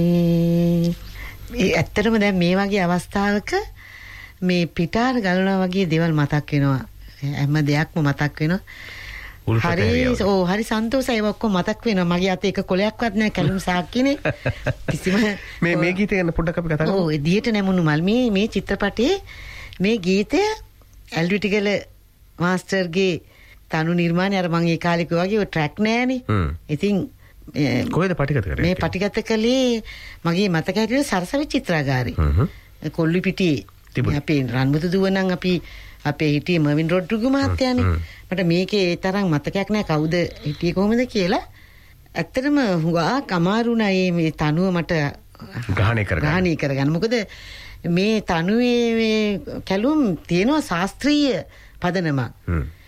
ඇත්තටම දැන් මේ වගේ අවස්ථාවක මේ පිටාර ගලනවා වගේ දේවල් මතක් වෙනවා. හැම දෙයක්ම මතක් වෙනවා. හරි සන්තෝෂයි. ඒක ඔක්කොම මතක් වෙනවා. මගේ අතේ එක කොලයක්වත් නැහැ කැලුම් සාක්කිනේ. කිසිම මේ ගීතය ගැන පොඩ්ඩක් අපි කතා කරමු. ඔව් දියට නැමුණු මල් මේ චිත්‍රපටයේ මේ ගීතය ඇල්විටිගල මාස්ටර්ගේ තනු නිර්මාණය. අර මම ඒ කාලේ කිව්වා වගේ ට්‍රැක් නෑනේ. ඉතින් කොහෙද පටිගත කරේ? මේ පටිගත කළේ මගේ මතක හැටියට සරසවි චිත්‍රාගාරේ. කොල්ලි පිටියේ අපේ රන්මුතු දුව නම් අපේ හිටියේ මර්වින් රොඩ්රිගෝ මහත්තයානේ. මට මේකේ ඒ තරම් මතකයක් නෑ කවුද හිටියේ කොහොමද කියලා. ඇත්තටම හුඟක් අමාරුණා මේ තනුව මට ග්‍රහණය කරගන්න. මොකද මේ තනුවේ මේ කැලුම් තියෙනවා ශාස්ත්‍රීය පදනමක්.